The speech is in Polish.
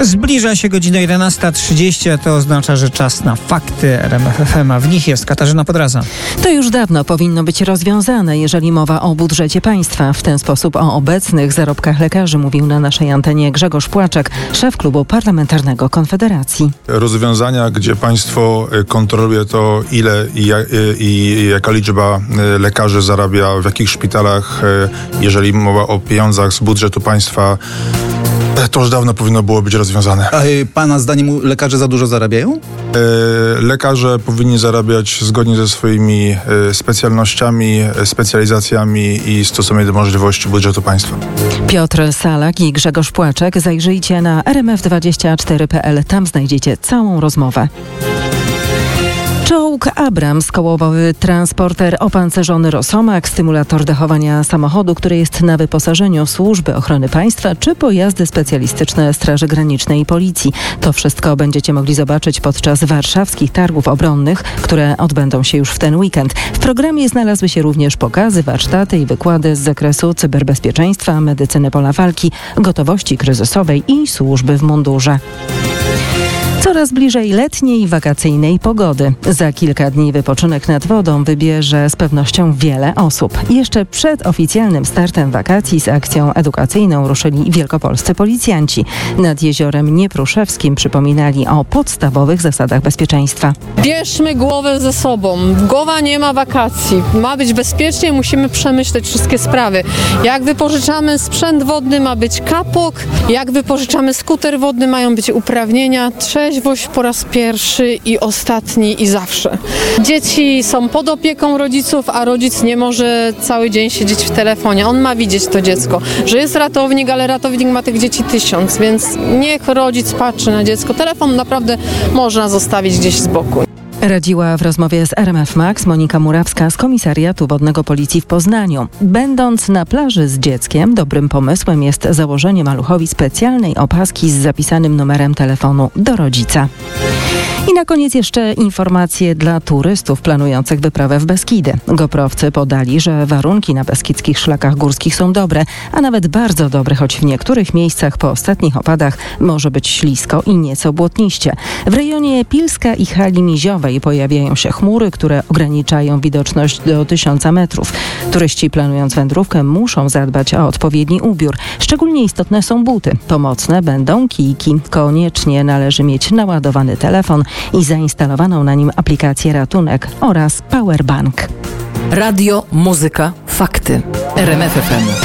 Zbliża się godzina 11:30, a to oznacza, że czas na fakty RMF FM, a w nich jest Katarzyna Podraza. To już dawno powinno być rozwiązane, jeżeli mowa o budżecie państwa. W ten sposób o obecnych zarobkach lekarzy mówił na naszej antenie Grzegorz Płaczek, szef klubu parlamentarnego Konfederacji. Rozwiązania, gdzie państwo kontroluje to, ile i jaka liczba lekarzy zarabia, w jakich szpitalach, jeżeli mowa o pieniądzach z budżetu państwa, to już dawno powinno było być rozwiązane. A pana zdaniem lekarze za dużo zarabiają? Lekarze powinni zarabiać zgodnie ze swoimi specjalnościami, specjalizacjami i stosownie do możliwości budżetu państwa. Piotr Salak i Grzegorz Płaczek. Zajrzyjcie na rmf24.pl. Tam znajdziecie całą rozmowę. Czołg Abrams, kołowowy transporter opancerzony Rosomak, stymulator dachowania samochodu, który jest na wyposażeniu Służby Ochrony Państwa, czy pojazdy specjalistyczne Straży Granicznej i Policji. To wszystko będziecie mogli zobaczyć podczas warszawskich targów obronnych, które odbędą się już w ten weekend. W programie znalazły się również pokazy, warsztaty i wykłady z zakresu cyberbezpieczeństwa, medycyny pola walki, gotowości kryzysowej i służby w mundurze. Coraz bliżej letniej, wakacyjnej pogody. Za kilka dni wypoczynek nad wodą wybierze z pewnością wiele osób. Jeszcze przed oficjalnym startem wakacji z akcją edukacyjną ruszyli wielkopolscy policjanci. Nad jeziorem Niepruszewskim przypominali o podstawowych zasadach bezpieczeństwa. Bierzmy głowę ze sobą. Głowa nie ma wakacji. Ma być bezpiecznie, musimy przemyśleć wszystkie sprawy. Jak wypożyczamy sprzęt wodny, ma być kapok. Jak wypożyczamy skuter wodny, mają być uprawnienia. Trzeźwość po raz pierwszy i ostatni i zawsze. Dzieci są pod opieką rodziców, a rodzic nie może cały dzień siedzieć w telefonie. On ma widzieć to dziecko, że jest ratownik, ale ratownik ma tych dzieci 1000, więc niech rodzic patrzy na dziecko. Telefon naprawdę można zostawić gdzieś z boku. Radziła w rozmowie z RMF Max Monika Murawska z Komisariatu Wodnego Policji w Poznaniu. Będąc na plaży z dzieckiem, dobrym pomysłem jest założenie maluchowi specjalnej opaski z zapisanym numerem telefonu do rodzica. I na koniec jeszcze informacje dla turystów planujących wyprawę w Beskidy. Goprowcy podali, że warunki na beskidzkich szlakach górskich są dobre, a nawet bardzo dobre, choć w niektórych miejscach po ostatnich opadach może być ślisko i nieco błotniście. W rejonie Pilska i Hali Miziowej pojawiają się chmury, które ograniczają widoczność do 1000 metrów. Turyści planując wędrówkę muszą zadbać o odpowiedni ubiór. Szczególnie istotne są buty. Pomocne będą kijki. Koniecznie należy mieć naładowany telefon i zainstalowaną na nim aplikację Ratunek oraz powerbank. Radio, muzyka, fakty. RMF FM.